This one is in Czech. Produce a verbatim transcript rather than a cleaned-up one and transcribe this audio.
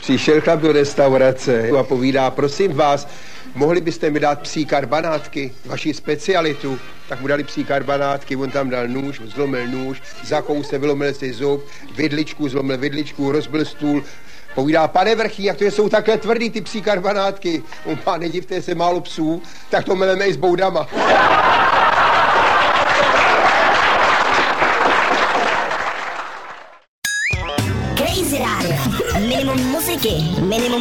Přišel chlap do restaurace a povídá, prosím vás, mohli byste mi dát psí karbanátky, vaši specialitu? Tak mu dali psí karbanátky, on tam dal nůž, zlomil nůž, za kousek vylomil si zub, vidličku, zlomil vidličku, rozbil stůl. Povídá, pane Vrchý, jak to jsou takhle tvrdý ty psí karbanátky? On má, nedivte se, málo psů, tak to meleme i s boudama. Crazy Radio. Minimum muziky, minimum